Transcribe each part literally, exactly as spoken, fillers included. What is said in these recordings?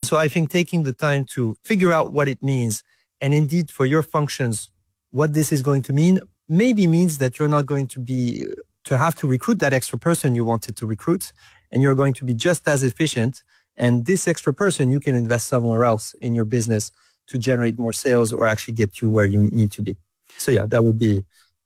so I think taking the time to figure out what it means, and indeed for your functions, what this is going to mean, maybe means that you're not going to be to have to recruit that extra person you wanted to recruit, and you're going to be just as efficient. And this extra person, you can invest somewhere else in your business to generate more sales or actually get you where you need to be. So yeah, that would be.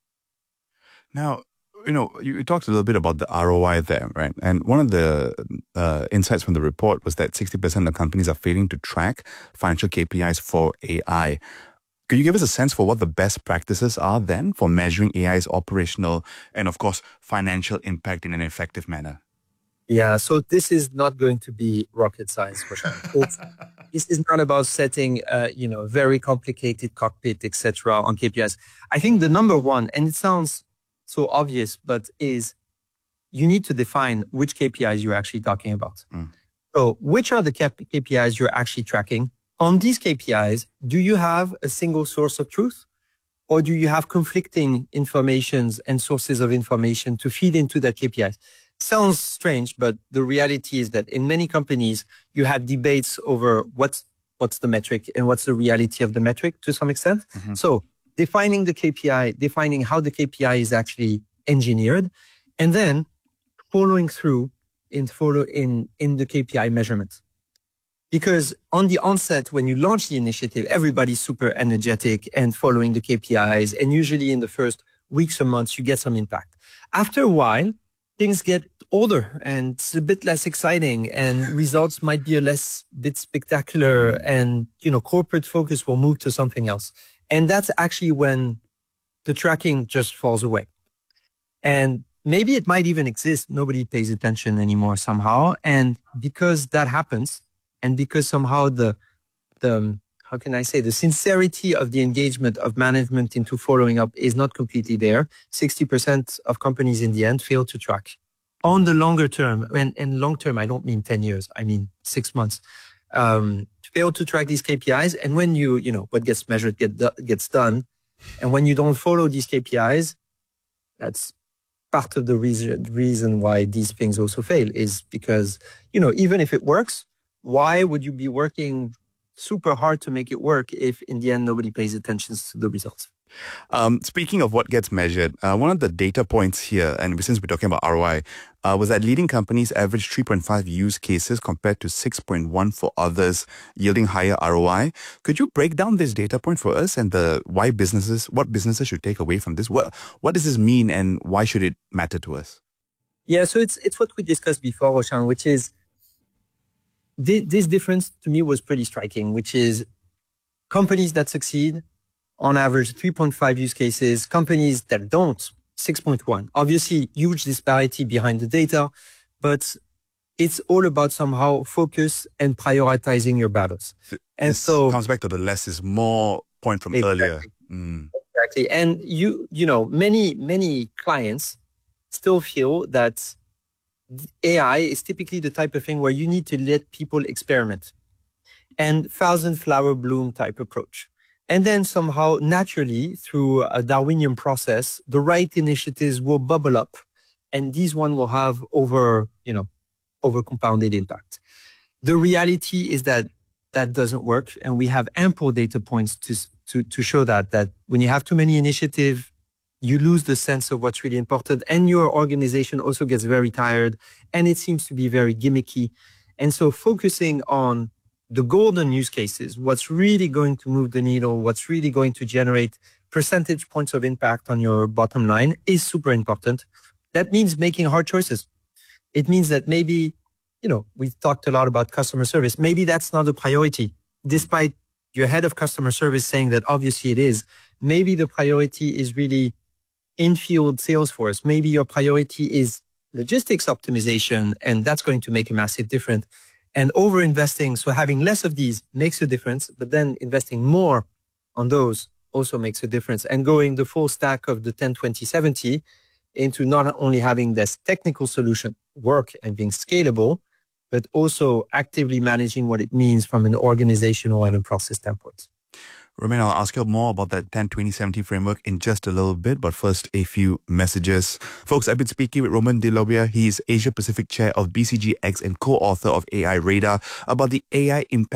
Now, you know, you talked a little bit about the R O I there, right? And one of the uh, insights from the report was that sixty percent of companies are failing to track financial K P Is for A I. Could you give us a sense for what the best practices are then for measuring A I's operational and, of course, financial impact in an effective manner? Yeah, so this is not going to be rocket science for sure. This is not about setting, uh, you know, very complicated cockpit, et cetera on K P Is. I think the number one, and it sounds so obvious, but is you need to define which K P Is you're actually talking about. Mm. So which are the K P Is you're actually tracking? On these K P Is, do you have a single source of truth? Or do you have conflicting informations and sources of information to feed into that K P Is? Sounds strange, but the reality is that in many companies, you have debates over what's what's the metric and what's the reality of the metric to some extent. Mm-hmm. So defining the K P I, defining how the K P I is actually engineered, and then following through in follow in, in the K P I measurement. Because on the onset, when you launch the initiative, everybody's super energetic and following the K P Is. And usually in the first weeks or months, you get some impact. After a while, things get older and it's a bit less exciting and results might be a less bit spectacular and, you know, corporate focus will move to something else. And that's actually when the tracking just falls away. And maybe it might even exist. Nobody pays attention anymore somehow. And because that happens, and because somehow the, the, how can I say, the sincerity of the engagement of management into following up is not completely there, sixty percent of companies in the end fail to track. On the longer term, and, and long term, I don't mean ten years, I mean six months, um, fail to track these K P Is. And when you, you know, what gets measured get, gets done. And when you don't follow these K P Is, that's part of the reason, reason why these things also fail is because, you know, even if it works, why would you be working super hard to make it work if in the end nobody pays attention to the results? Um, speaking of what gets measured, uh, one of the data points here, and since we're talking about R O I, uh, was that leading companies averaged three point five use cases compared to six point one for others, yielding higher R O I. Could you break down this data point for us and the why businesses, what businesses should take away from this? What what does this mean and why should it matter to us? Yeah, so it's it's what we discussed before, Roshan, which is this difference to me was pretty striking, which is companies that succeed on average three point five use cases, companies that don't six point one. Obviously, huge disparity behind the data, but it's all about somehow focus and prioritizing your battles. And this so comes back to the less is more point from exactly, earlier. Mm. Exactly. And you, you know, many, many clients still feel that A I is typically the type of thing where you need to let people experiment and thousand flower bloom type approach. And then somehow naturally through a Darwinian process, the right initiatives will bubble up and these one will have over, you know, over compounded impact. The reality is that that doesn't work. And we have ample data points to, to, to show that, that when you have too many initiatives, you lose the sense of what's really important and your organization also gets very tired and it seems to be very gimmicky. And so focusing on the golden use cases, what's really going to move the needle, what's really going to generate percentage points of impact on your bottom line is super important. That means making hard choices. It means that maybe, you know, we've talked a lot about customer service. Maybe that's not a priority, despite your head of customer service saying that obviously it is. Maybe the priority is really in-field sales force. Maybe your priority is logistics optimization, and that's going to make a massive difference. And over-investing, so having less of these makes a difference, but then investing more on those also makes a difference. And going the full stack of the ten, twenty, seventy into not only having this technical solution work and being scalable, but also actively managing what it means from an organizational and a process standpoint. Romain, I'll ask you more about that ten, twenty, seventy framework in just a little bit, but first, a few messages. Folks, I've been speaking with Romain Delobia. He's Asia Pacific Chair of B C G X and co-author of A I Radar about the A I impact